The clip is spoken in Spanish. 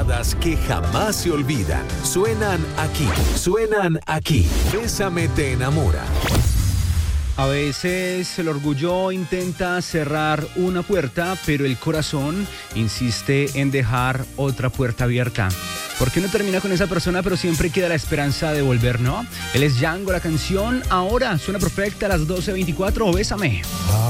baladas que jamás se olvidan. Suenan aquí. Bésame te enamora. A veces el orgullo intenta cerrar una puerta, pero el corazón insiste en dejar otra puerta abierta. ¿Por qué no termina con esa persona, pero siempre queda la esperanza de volver, no? Él es Django, la canción ahora suena perfecta a las 12:24, Bésame.